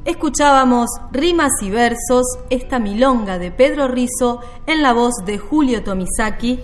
escuchábamos Rimas y Versos, esta milonga de Pedro Rizzo en la voz de Julio Tomisaki.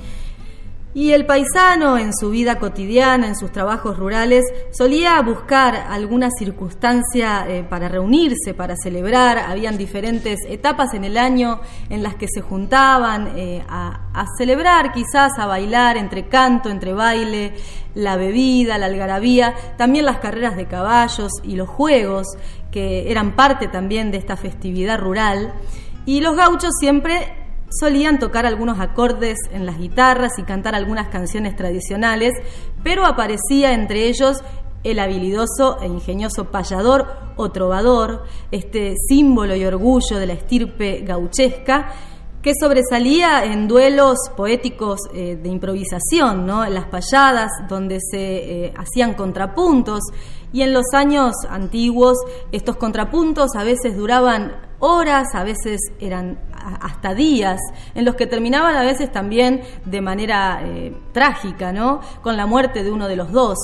Y el paisano, en su vida cotidiana, en sus trabajos rurales, solía buscar alguna circunstancia para reunirse, para celebrar. Habían diferentes etapas en el año en las que se juntaban a celebrar, quizás a bailar, entre canto, entre baile, la bebida, la algarabía, también las carreras de caballos y los juegos, que eran parte también de esta festividad rural. Y los gauchos siempre solían tocar algunos acordes en las guitarras y cantar algunas canciones tradicionales, pero aparecía entre ellos el habilidoso e ingenioso payador o trovador, este símbolo y orgullo de la estirpe gauchesca, que sobresalía en duelos poéticos de improvisación, ¿no? En las payadas, donde se hacían contrapuntos, y en los años antiguos estos contrapuntos a veces duraban horas, a veces eran hasta días, en los que terminaban a veces también de manera trágica, ¿no? Con la muerte de uno de los dos.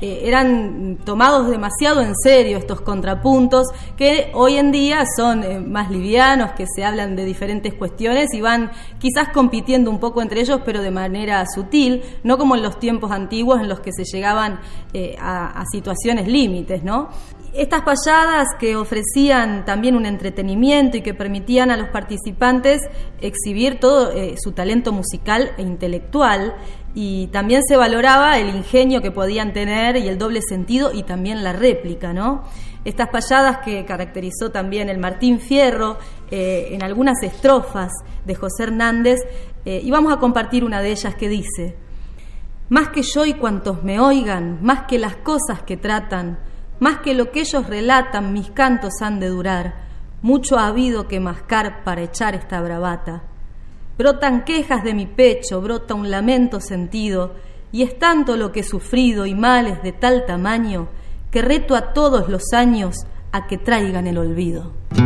Eran tomados demasiado en serio estos contrapuntos, que hoy en día son más livianos, que se hablan de diferentes cuestiones y van quizás compitiendo un poco entre ellos, pero de manera sutil, no como en los tiempos antiguos en los que se llegaban a situaciones límites, ¿no? Estas payadas, que ofrecían también un entretenimiento y que permitían a los participantes exhibir todo su talento musical e intelectual, y también se valoraba el ingenio que podían tener y el doble sentido y también la réplica, ¿no? Estas payadas que caracterizó también el Martín Fierro en algunas estrofas de José Hernández, y vamos a compartir una de ellas que dice: más que yo y cuantos me oigan, más que las cosas que tratan, más que lo que ellos relatan, mis cantos han de durar. Mucho ha habido que mascar para echar esta bravata. Brotan quejas de mi pecho, brota un lamento sentido, y es tanto lo que he sufrido y males de tal tamaño, que reto a todos los años a que traigan el olvido.